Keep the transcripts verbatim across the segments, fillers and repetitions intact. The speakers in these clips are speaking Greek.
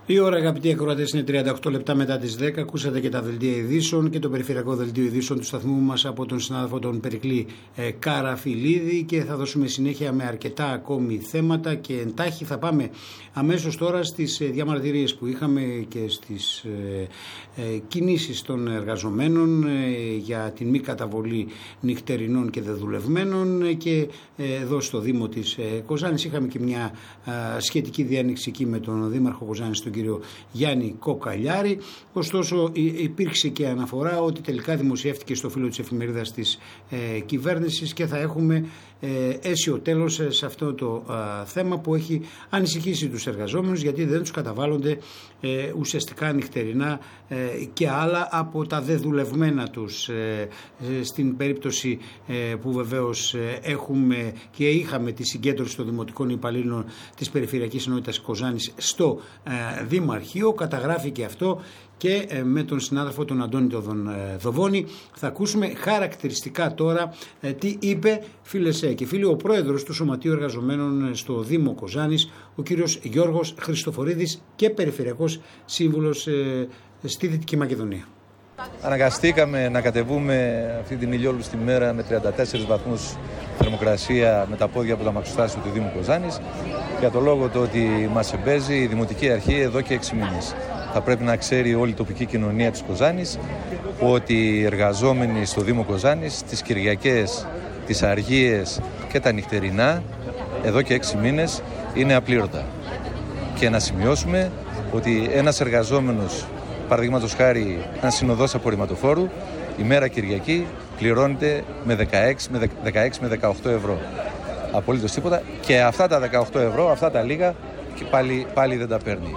Η ώρα, αγαπητοί ακροατές, είναι τριάντα οκτώ λεπτά μετά τις δέκα. Ακούσατε και τα δελτία ειδήσεων και το περιφερειακό δελτίο ειδήσεων του σταθμού μας από τον συνάδελφο τον Περικλή ε, Καραφιλίδη, και θα δώσουμε συνέχεια με αρκετά ακόμη θέματα, και εντάχει θα πάμε αμέσως τώρα στις ε, διαμαρτυρίες που είχαμε και στις ε, ε, κινήσεις των εργαζομένων ε, για την μη καταβολή νυχτερινών και δεδουλευμένων, ε, και ε, εδώ στο Δήμο της ε, Κοζάνης είχαμε και μια ε, σχετική διένεξη εκεί με τον Δήμαρχο Κοζάνης, τον κύριο Γιάννη Κοκαλιάρη. Ωστόσο υπήρξε και αναφορά ότι τελικά δημοσιεύτηκε στο φύλλο της εφημερίδας της ε, κυβέρνησης, και θα έχουμε ε, αίσιο τέλος σε αυτό το ε, θέμα που έχει ανησυχήσει τους εργαζόμενους, γιατί δεν τους καταβάλλονται ε, ουσιαστικά νυχτερινά ε, και άλλα από τα δεδουλευμένα τους. Ε, ε, στην περίπτωση ε, που βεβαίως ε, έχουμε και είχαμε τη συγκέντρωση των δημοτικών υπαλλήλων της Περιφερειακής Ενότητας Κοζάνης στο ε, Δημαρχείο, καταγράφηκε αυτό, και ε, με τον συνάδελφο τον Αντώνη τον ε, Δοβόνη θα ακούσουμε χαρακτηριστικά τώρα ε, τι είπε, φίλες ε, και φίλοι, ο πρόεδρος του Σωματείου Εργαζομένων στο Δήμο Κοζάνης, ο κύριος Γιώργος Χριστοφορίδης, και περιφερειακός σύμβουλος ε, στη Δυτική Μακεδονία. Αναγκαστήκαμε να κατεβούμε αυτή την ηλιόλουστη μέρα με τριάντα τέσσερις βαθμούς θερμοκρασία με τα πόδια από τα μαξοστάσια του Δήμου Κοζάνης, για το λόγο το ότι μας εμπέζει η Δημοτική Αρχή εδώ και έξι μήνες. Θα πρέπει να ξέρει όλη η τοπική κοινωνία της Κοζάνης ότι οι εργαζόμενοι στο Δήμο Κοζάνης τις Κυριακές, τις αργίες και τα νυχτερινά εδώ και έξι μήνες είναι απλήρωτα. Και να σημειώσουμε ότι ένας εργαζόμενος, παραδείγματος χάρη ένας συνοδός απορριμματοφόρου, η μέρα Κυριακή πληρώνεται με δεκαέξι με δεκαοκτώ ευρώ. Απολύτως τίποτα. Και αυτά τα δεκαοκτώ ευρώ, αυτά τα λίγα, και πάλι, πάλι δεν τα παίρνει.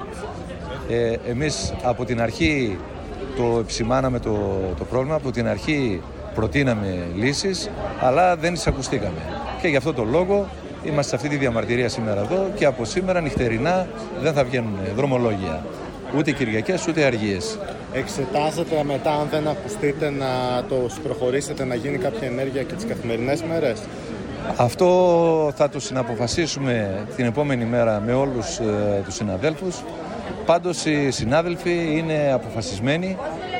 Ε, εμείς από την αρχή το επισημάναμε το, το πρόβλημα, από την αρχή προτείναμε λύσεις, αλλά δεν εισακουστήκαμε. Και γι' αυτό το λόγο είμαστε σε αυτή τη διαμαρτυρία σήμερα εδώ, και από σήμερα νυχτερινά δεν θα βγαίνουν δρομολόγια. Ούτε Κυριακές ούτε αργίες. Εξετάζετε μετά, αν δεν ακουστείτε, να το προχωρήσετε, να γίνει κάποια ενέργεια και τις καθημερινές μέρες? Αυτό θα το συναποφασίσουμε την επόμενη μέρα με όλους ε, τους συναδέλφους. Πάντως οι συνάδελφοι είναι αποφασισμένοι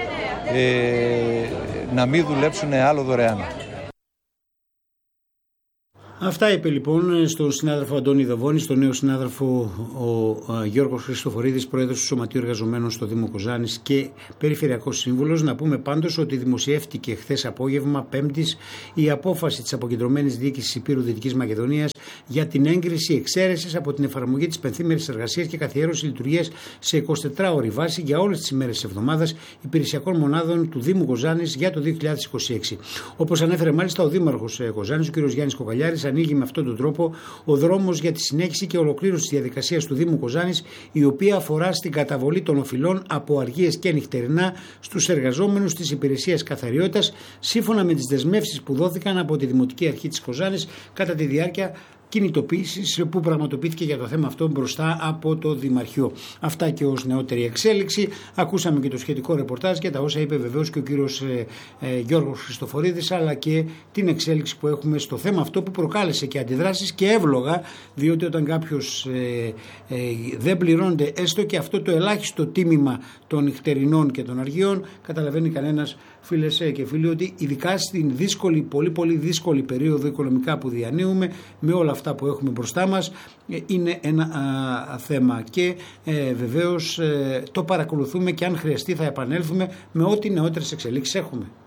ε, να μην δουλέψουν άλλο δωρεάν. Αυτά είπε λοιπόν στον συνάδελφο Αντώνη Δοβόνη, στον νέο συνάδελφο ο, ο Γιώργος Χριστοφορίδης, πρόεδρος του Σωματείου Εργαζομένων στο Δήμο Κοζάνης και περιφερειακός σύμβουλος. Να πούμε πάντως ότι δημοσιεύτηκε χθες απόγευμα, Πέμπτης, η απόφαση της αποκεντρωμένης διοίκησης Υπήρου Δυτικής Μακεδονίας για την έγκριση εξαίρεσης από την εφαρμογή της πενθήμερης εργασίας και καθιέρωση λειτουργίας σε εικοσιτετράωρη βάση για όλες τις ημέρες της εβδομάδας υπηρεσιακών μονάδων του Δήμου Κοζάνης για το δύο χιλιάδες είκοσι έξι. Όπως ανέφερε μάλιστα ο Δήμαρχος Κοζάνης, ο κ. Γιάννης Κοκαλιάρης, ανοίγει με αυτόν τον τρόπο ο δρόμος για τη συνέχιση και ολοκλήρωση της διαδικασίας του Δήμου Κοζάνης, η οποία αφορά στην καταβολή των οφειλών από αργίες και νυχτερινά στους εργαζόμενους της υπηρεσίας καθαριότητας, σύμφωνα με τις δεσμεύσεις που δόθηκαν από τη Δημοτική Αρχή της Κοζάνης κατά τη διάρκεια κινητοποίησης που πραγματοποιήθηκε για το θέμα αυτό μπροστά από το Δημαρχείο. Αυτά και ως νεότερη εξέλιξη. Ακούσαμε και το σχετικό ρεπορτάζ και τα όσα είπε βεβαίως και ο κύριος ε, ε, Γιώργος Χριστοφορίδης, αλλά και την εξέλιξη που έχουμε στο θέμα αυτό, που προκάλεσε και αντιδράσεις και εύλογα, διότι όταν κάποιος ε, ε, δεν πληρώνεται έστω και αυτό το ελάχιστο τίμημα των νυχτερινών και των αργιών, καταλαβαίνει κανένας, φίλες και φίλοι, ότι ειδικά στην δύσκολη, πολύ πολύ δύσκολη περίοδο οικονομικά που διανύουμε, με όλα αυτά που έχουμε μπροστά μας, είναι ένα α, θέμα, και ε, βεβαίως ε, το παρακολουθούμε, και αν χρειαστεί θα επανέλθουμε με ό,τι νεότερες εξελίξεις έχουμε.